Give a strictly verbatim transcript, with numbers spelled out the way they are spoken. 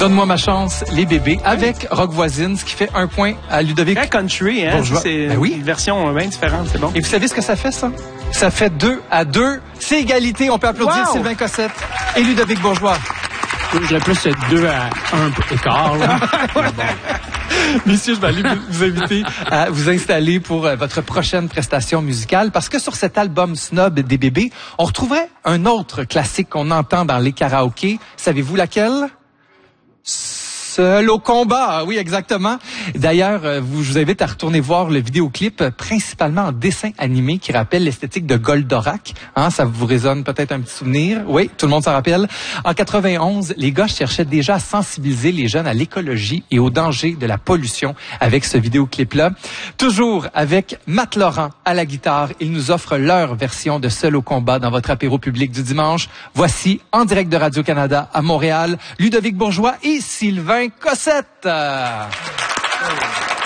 Donne-moi ma chance, les bébés, avec Rock Voisine, ce qui fait un point à Ludovic. Très country, hein? Bourgeois. C'est Ben oui. une version bien différente, c'est bon. Et vous savez ce que ça fait, ça? Ça fait deux à deux. C'est égalité. On peut applaudir Wow. Sylvain Cossette et Ludovic Bourgeois. Je dirais plus deux à un écart, là. Messieurs, je vais aller vous inviter à vous installer pour euh, votre prochaine prestation musicale parce que sur cet album Snob des bébés, on retrouverait un autre classique qu'on entend dans les karaokés. Savez-vous laquelle? Seul au combat, oui, exactement. D'ailleurs, euh, vous, je vous invite à retourner voir le vidéoclip, euh, principalement en dessin animé, qui rappelle l'esthétique de Goldorak. Hein, ça vous résonne peut-être un petit souvenir. Oui, tout le monde s'en rappelle. En quatre-vingt-onze, les gars cherchaient déjà à sensibiliser les jeunes à l'écologie et aux dangers de la pollution avec ce vidéoclip-là. Toujours avec Matt Laurent à la guitare, ils nous offrent leur version de Seul au combat dans votre apéro public du dimanche. Voici, en direct de Radio-Canada à Montréal, Ludovic Bourgeois et Sylvain Cossette.